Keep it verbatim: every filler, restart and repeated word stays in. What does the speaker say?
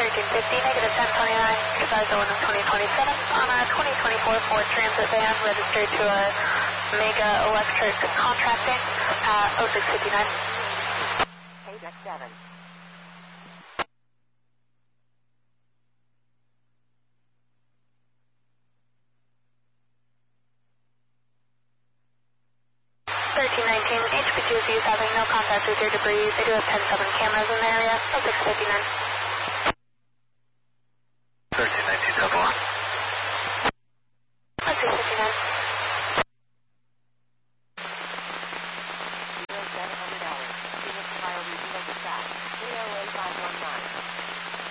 thirteen fifty, negative ten twenty-nine, goodbye zone of twenty twenty-seven on a twenty twenty-four Ford Transit van registered to a Mega Electric Contracting at oh six fifty-nine. K Deck seven. thirteen nineteen, H P two is having no contact with your debris. They do have ten seven cameras in the area, oh six fifty-nine. thirteen nineteen, double one.